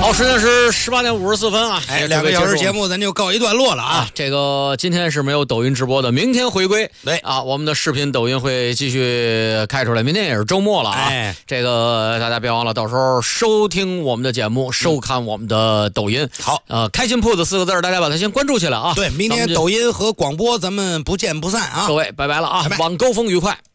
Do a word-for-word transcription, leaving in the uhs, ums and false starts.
好，时间是十八点五十四分啊！ 哎，两个小时节目咱就告一段落了啊！ 啊这个今天是没有抖音直播的，明天回归。 对啊，我们的视频抖音会继续开出来，明天也是周末了啊！ 哎， 这个大家别忘了，到时候收听我们的节目，收看我们的抖音。 好， 呃，开心铺子四个字大家把它先关注起来啊！ 对，明天抖音和广播咱们不见不散啊！ 各位，拜拜了啊！ 拜拜网购风愉快。